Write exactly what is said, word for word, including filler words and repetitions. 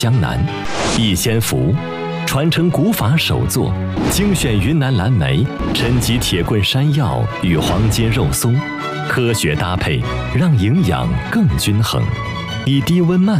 江南逸仙福，传承古法手作，精选云南蓝莓、陈吉铁棍山药与黄金肉松，科学搭配，让营养更均衡，以低温慢